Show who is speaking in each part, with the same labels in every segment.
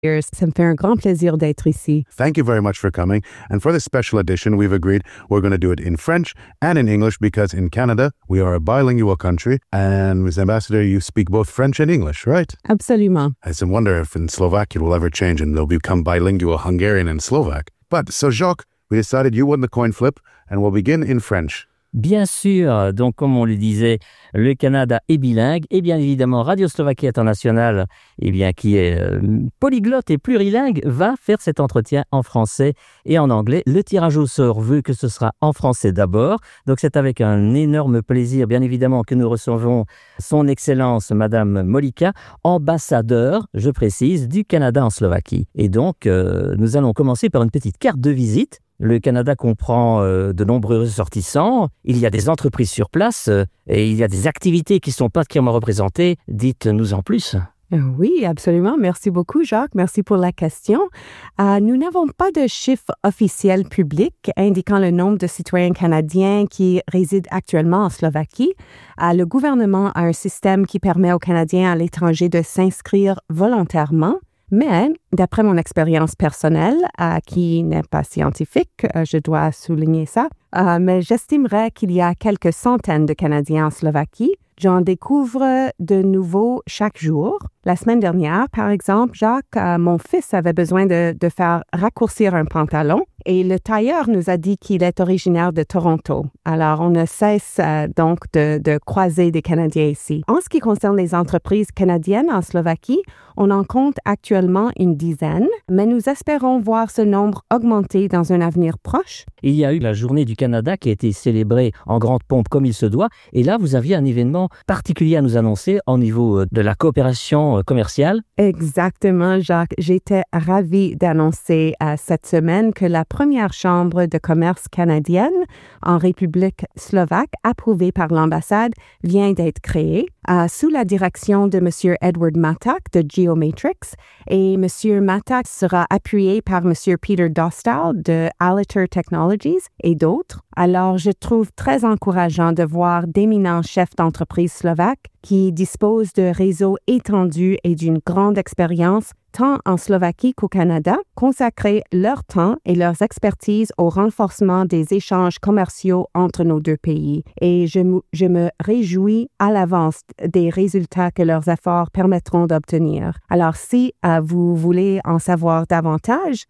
Speaker 1: Ça me fait un grand plaisir d'être ici.
Speaker 2: Thank you very much for coming. And for this special edition, we've agreed we're going to do it in French and in English because in Canada, we are a bilingual country. And Ms. Ambassador, you speak both French and English, right?
Speaker 1: Absolument.
Speaker 2: I wonder if in Slovakia it will ever change and they'll become bilingual Hungarian and Slovak. But so Jacques, we decided you won the coin flip and we'll begin in French.
Speaker 3: Bien sûr, donc comme on le disait, le Canada est bilingue et bien évidemment Radio Slovaquie Internationale, qui est polyglotte et plurilingue, va faire cet entretien en français et en anglais. Le tirage au sort veut que ce sera en français d'abord, donc c'est avec un énorme plaisir bien évidemment que nous recevons son Excellence Madame Molika, ambassadeur, je précise, du Canada en Slovaquie. Et donc nous allons commencer par une petite carte de visite. Le Canada comprend de nombreux ressortissants, il y a des entreprises sur place et il y a des activités qui sont particulièrement représentées. Dites-nous en plus.
Speaker 1: Oui, absolument. Merci beaucoup, Jacques. Merci pour la question. Nous n'avons pas de chiffre officiel public indiquant le nombre de citoyens canadiens qui résident actuellement en Slovaquie. Le gouvernement a un système qui permet aux Canadiens à l'étranger de s'inscrire volontairement. Mais, d'après mon expérience personnelle, qui n'est pas scientifique, je dois souligner ça, mais j'estimerais qu'il y a quelques centaines de Canadiens en Slovaquie. J'en découvre de nouveaux chaque jour. La semaine dernière, par exemple, Jacques, mon fils avait besoin de faire raccourcir un pantalon et le tailleur nous a dit qu'il est originaire de Toronto. Alors, on ne cesse donc de croiser des Canadiens ici. En ce qui concerne les entreprises canadiennes en Slovaquie, on en compte actuellement une dizaine, mais nous espérons voir ce nombre augmenter dans un avenir proche.
Speaker 3: Il y a eu la Journée du Canada qui a été célébrée en grande pompe comme il se doit. Et là, vous aviez un événement particulier à nous annoncer au niveau de la coopération commerciale.
Speaker 1: Exactement, Jacques. J'étais ravie d'annoncer cette semaine que la première chambre de commerce canadienne en République slovaque, approuvée par l'ambassade, vient d'être créée sous la direction de M. Edward Matak de Geomatrix. Et M. Matak sera appuyé par M. Peter Dostal de Aliter Technologies et d'autres. Alors, je trouve très encourageant de voir d'éminents chefs d'entreprise slovaques qui disposent de réseaux étendus et d'une grande expérience tant en Slovaquie qu'au Canada, consacrer leur temps et leurs expertises au renforcement des échanges commerciaux entre nos deux pays. Et je me réjouis à l'avance des résultats que leurs efforts permettront d'obtenir. Alors, si vous voulez en savoir davantage,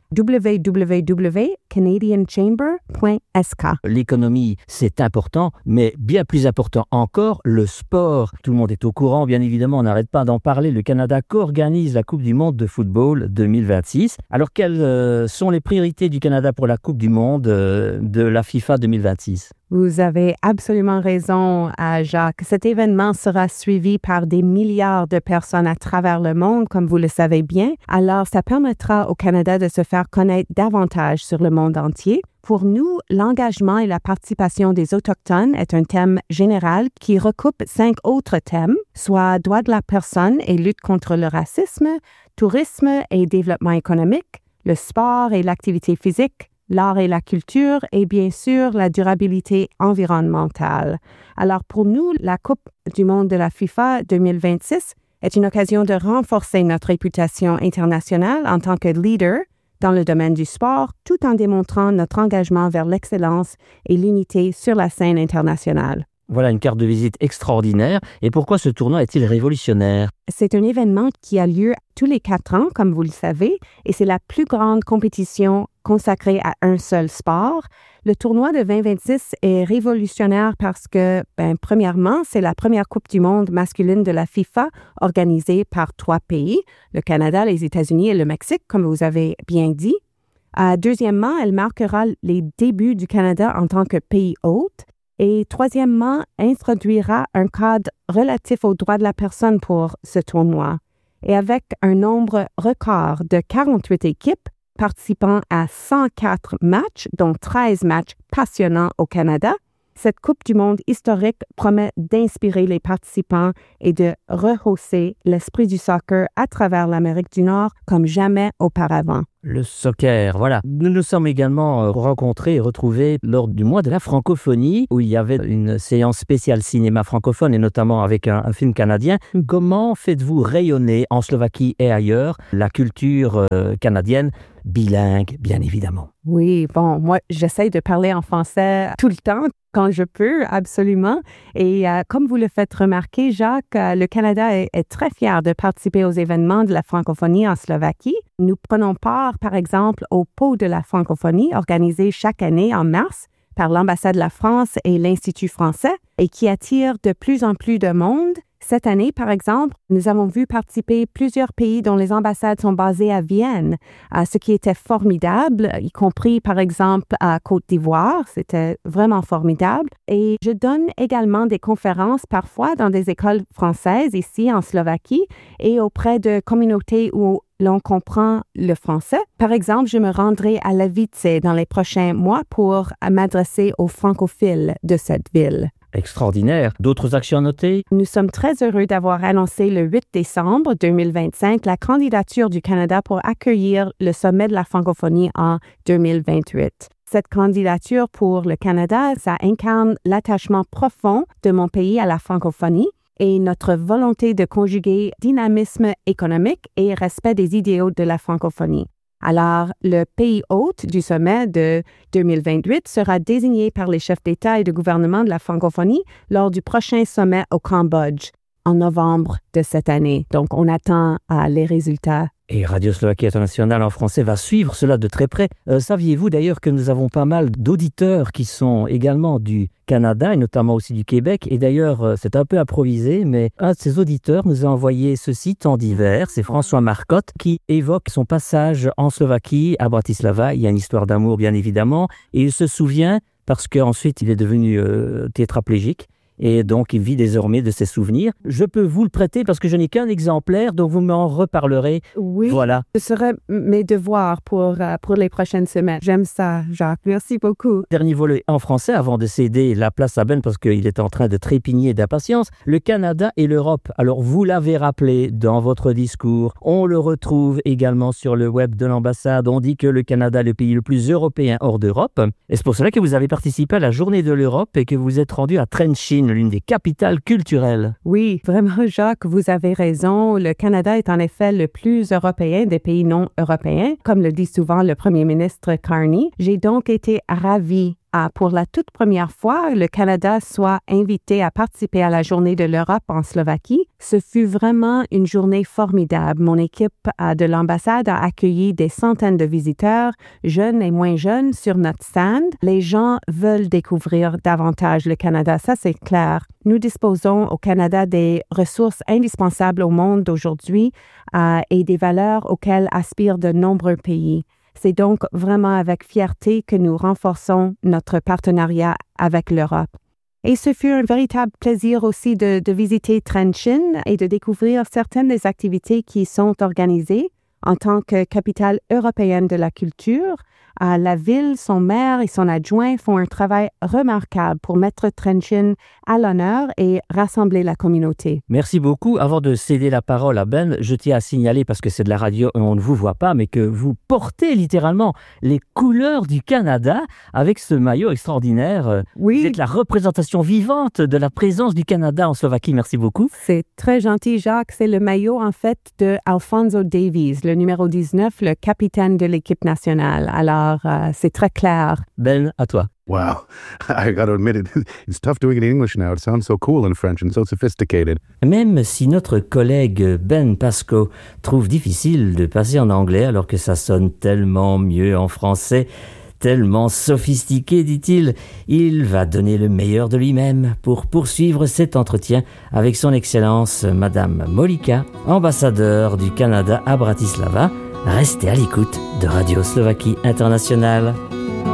Speaker 1: www.canadianchamber.sk.
Speaker 3: L'économie, c'est important, mais bien plus important encore, le sport. Tout le monde est au courant, bien évidemment, on n'arrête pas d'en parler. Le Canada co-organise la Coupe du monde de football 2026. Alors, quelles sont les priorités du Canada pour la Coupe du monde de la FIFA 2026?
Speaker 1: Vous avez absolument raison, Jacques. Cet événement sera suivi par des milliards de personnes à travers le monde, comme vous le savez bien. Alors, ça permettra au Canada de se faire connaître davantage sur le monde entier. Pour nous, l'engagement et la participation des Autochtones est un thème général qui recoupe 5 autres thèmes, soit droits de la personne et lutte contre le racisme, tourisme et développement économique, le sport et l'activité physique, l'art et la culture et bien sûr la durabilité environnementale. Alors pour nous, la Coupe du monde de la FIFA 2026 est une occasion de renforcer notre réputation internationale en tant que leader dans le domaine du sport, tout en démontrant notre engagement vers l'excellence et l'unité sur la scène internationale.
Speaker 3: Voilà une carte de visite extraordinaire. Et pourquoi ce tournoi est-il révolutionnaire?
Speaker 1: C'est un événement qui a lieu tous les 4 ans, comme vous le savez, et c'est la plus grande compétition consacrée à un seul sport. Le tournoi de 2026 est révolutionnaire parce que, premièrement, c'est la première Coupe du monde masculine de la FIFA organisée par 3 pays, le Canada, les États-Unis et le Mexique, comme vous avez bien dit. Deuxièmement, elle marquera les débuts du Canada en tant que pays hôte. Et troisièmement, introduira un cadre relatif aux droits de la personne pour ce tournoi. Et avec un nombre record de 48 équipes participant à 104 matchs, dont 13 matchs passionnants au Canada, cette Coupe du monde historique promet d'inspirer les participants et de rehausser l'esprit du soccer à travers l'Amérique du Nord comme jamais auparavant.
Speaker 3: Le soccer, voilà. Nous nous sommes également rencontrés et retrouvés lors du mois de la francophonie, où il y avait une séance spéciale cinéma francophone, et notamment avec un film canadien. Comment faites-vous rayonner en Slovaquie et ailleurs la culture canadienne, bilingue, bien évidemment?
Speaker 1: Oui, bon, moi, j'essaie de parler en français tout le temps, quand je peux, absolument. Et comme vous le faites remarquer, Jacques, le Canada est très fier de participer aux événements de la francophonie en Slovaquie. Nous prenons part, par exemple, au Pot de la francophonie, organisé chaque année en mars par l'ambassade de la France et l'Institut français, et qui attire de plus en plus de monde. Cette année, par exemple, nous avons vu participer plusieurs pays dont les ambassades sont basées à Vienne, ce qui était formidable, y compris, par exemple, à Côte d'Ivoire. C'était vraiment formidable. Et je donne également des conférences parfois dans des écoles françaises ici en Slovaquie et auprès de communautés où l'on comprend le français. Par exemple, je me rendrai à Levice dans les prochains mois pour m'adresser aux francophiles de cette ville.
Speaker 3: Extraordinaire. D'autres actions à noter?
Speaker 1: Nous sommes très heureux d'avoir annoncé le 8 décembre 2025 la candidature du Canada pour accueillir le sommet de la francophonie en 2028. Cette candidature pour le Canada, ça incarne l'attachement profond de mon pays à la francophonie et notre volonté de conjuguer dynamisme économique et respect des idéaux de la francophonie. Alors, le pays hôte du sommet de 2028 sera désigné par les chefs d'État et de gouvernement de la francophonie lors du prochain sommet au Cambodge en novembre de cette année. Donc, on attend les résultats.
Speaker 3: Et Radio Slovaquie Internationale en français va suivre cela de très près. Saviez-vous d'ailleurs que nous avons pas mal d'auditeurs qui sont également du Canada et notamment aussi du Québec? Et d'ailleurs, c'est un peu improvisé, mais un de ces auditeurs nous a envoyé ceci temps d'hiver. C'est François Marcotte qui évoque son passage en Slovaquie, à Bratislava. Il y a une histoire d'amour, bien évidemment. Et il se souvient, parce qu'ensuite il est devenu tétraplégique. Et donc, il vit désormais de ses souvenirs. Je peux vous le prêter parce que je n'ai qu'un exemplaire, donc vous m'en reparlerez.
Speaker 1: Oui,
Speaker 3: voilà.
Speaker 1: Ce serait mes devoirs pour les prochaines semaines. J'aime ça, Jacques. Merci beaucoup.
Speaker 3: Dernier volet en français avant de céder la place à Ben parce qu'il est en train de trépigner d'impatience. Le Canada et l'Europe. Alors, vous l'avez rappelé dans votre discours. On le retrouve également sur le web de l'ambassade. On dit que le Canada est le pays le plus européen hors d'Europe. Et c'est pour cela que vous avez participé à la Journée de l'Europe et que vous êtes rendu à Trenčín, l'une des capitales culturelles.
Speaker 1: Oui, vraiment, Jacques, vous avez raison. Le Canada est en effet le plus européen des pays non européens, comme le dit souvent le premier ministre Carney. J'ai donc été ravie pour la toute première fois, le Canada soit invité à participer à la Journée de l'Europe en Slovaquie. Ce fut vraiment une journée formidable. Mon équipe de l'ambassade a accueilli des centaines de visiteurs, jeunes et moins jeunes, sur notre stand. Les gens veulent découvrir davantage le Canada, ça c'est clair. Nous disposons au Canada des ressources indispensables au monde d'aujourd'hui et des valeurs auxquelles aspirent de nombreux pays. C'est donc vraiment avec fierté que nous renforçons notre partenariat avec l'Europe. Et ce fut un véritable plaisir aussi de visiter Trenčín et de découvrir certaines des activités qui sont organisées en tant que capitale européenne de la culture. La ville, son maire et son adjoint font un travail remarquable pour mettre Trenčín à l'honneur et rassembler la communauté.
Speaker 3: Merci beaucoup. Avant de céder la parole à Ben, je tiens à signaler, parce que c'est de la radio et on ne vous voit pas, mais que vous portez littéralement les couleurs du Canada avec ce maillot extraordinaire.
Speaker 1: Oui.
Speaker 3: Vous êtes la représentation vivante de la présence du Canada en Slovaquie. Merci beaucoup.
Speaker 1: C'est très gentil, Jacques. C'est le maillot, en fait, de Alphonso Davies, le numéro 19, le capitaine de l'équipe nationale. Alors, c'est très clair.
Speaker 3: Ben, à toi.
Speaker 2: Wow. I got to admit it. It's tough doing it in English now. It sounds so cool in French and so sophisticated.
Speaker 3: Même si notre collègue Ben Pasco trouve difficile de passer en anglais alors que ça sonne tellement mieux en français, tellement sophistiqué, dit-il, il va donner le meilleur de lui-même pour poursuivre cet entretien avec son Excellence Madame Molika, ambassadeur du Canada à Bratislava. Restez à l'écoute de Radio Slovaquie Internationale.